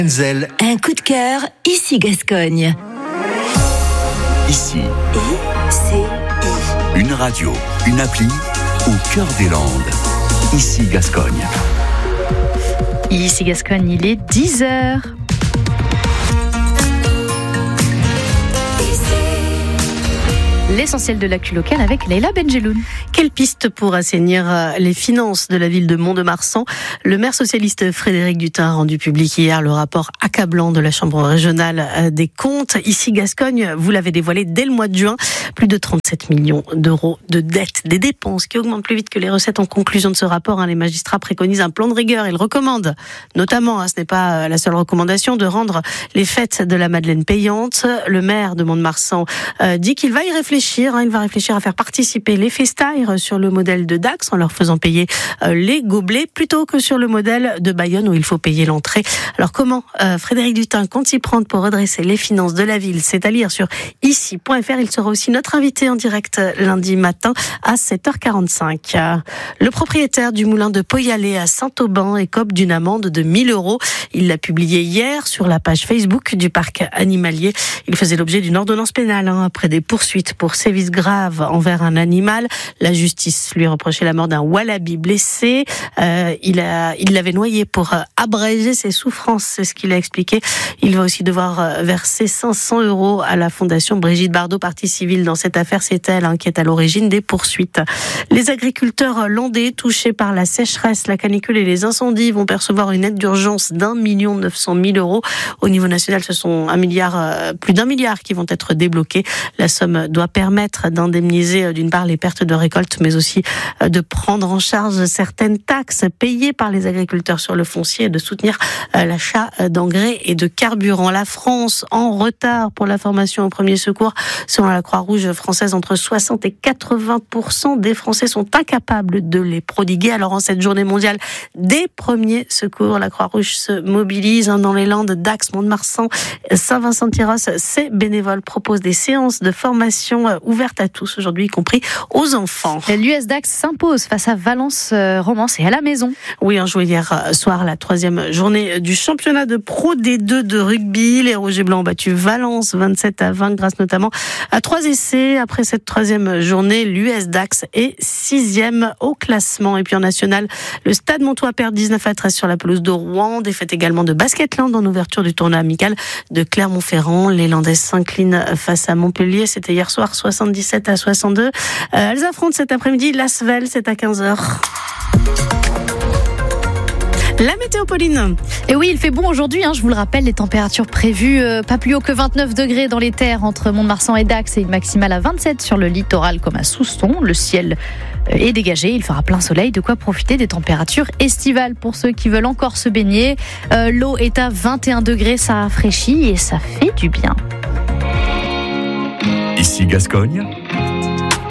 Enzel. Un coup de cœur, ici Gascogne. Ici, I-C-I. une radio, une appli au cœur des Landes. Ici Gascogne. Ici Gascogne, il est 10h. L'essentiel de l'actu locale avec Leïla Benjeloun. Quelle piste pour assainir les finances de la ville de Mont-de-Marsan? Le maire socialiste Frédéric Dutin a rendu public hier le rapport accablant de la Chambre régionale des comptes. Ici Gascogne, vous l'avez dévoilé dès le mois de juin, plus de 37 millions d'euros de dettes, des dépenses qui augmentent plus vite que les recettes. En conclusion de ce rapport, les magistrats préconisent un plan de rigueur. Ils recommandent notamment, ce n'est pas la seule recommandation, de rendre les fêtes de la Madeleine payantes. Le maire de Mont-de-Marsan dit qu'il va y réfléchir. Il va réfléchir à faire participer les festaires sur le modèle de Dax en leur faisant payer les gobelets plutôt que sur le modèle de Bayonne où il faut payer l'entrée. Alors comment Frédéric Dutin compte s'y prendre pour redresser les finances de la ville? C'est à lire sur ici.fr. Il sera aussi notre invité en direct lundi matin à 7h45. Le propriétaire du moulin de Poyalé à Saint-Auban écope d'une amende de 1 000 €. Il l'a publié hier sur la page Facebook du parc animalier. Il faisait l'objet d'une ordonnance pénale après des poursuites pour sévices graves envers un animal. La justice lui reprochait la mort d'un wallaby blessé. Il l'avait noyé pour abréger ses souffrances, c'est ce qu'il a expliqué. Il va aussi devoir verser 500 € à la fondation Brigitte Bardot, partie civile dans cette affaire. C'est elle qui est à l'origine des poursuites. Les agriculteurs landais touchés par la sécheresse, la canicule et les incendies vont percevoir une aide d'urgence d'1 900 000 €. Au niveau national, ce sont plus d'1 milliard qui vont être débloqués. La somme doit permettre d'indemniser d'une part les pertes de récolte, mais aussi de prendre en charge certaines taxes payées par les agriculteurs sur le foncier et de soutenir l'achat d'engrais et de carburant. La France en retard pour la formation aux premiers secours. Selon la Croix-Rouge française, entre 60 et 80% des Français sont incapables de les prodiguer. Alors en cette journée mondiale des premiers secours, la Croix-Rouge se mobilise dans les Landes, Dax, Mont-de-Marsan, Saint-Vincent-Tyros. Ces bénévoles proposent des séances de formation ouvertes à tous aujourd'hui, y compris aux enfants. L'US Dax s'impose face à Valence Romance et à la maison. Oui, on jouait hier soir la 3e journée du championnat de Pro D2 de rugby. Les Rouges et Blancs ont battu Valence 27-20 grâce notamment à 3 essais. Après cette 3e journée, l'US Dax est 6e au classement. Et puis en national, le Stade Montois perd 19-13 sur la pelouse de Rouen. Défaite également de Basketland en ouverture du tournoi amical de Clermont-Ferrand. Les Landais s'inclinent face à Montpellier. C'était hier soir 77-62. Elles affrontent cet après-midi l'Asvel, c'est à 15h. La météo, Pauline. Et oui, il fait bon aujourd'hui, je vous le rappelle, les températures prévues, pas plus haut que 29 degrés dans les terres entre Mont-de-Marsan et Dax et une maximale à 27 sur le littoral comme à Souston. Le ciel est dégagé, il fera plein soleil, de quoi profiter des températures estivales pour ceux qui veulent encore se baigner. L'eau est à 21 degrés, ça rafraîchit et ça fait du bien. Ici Gascogne.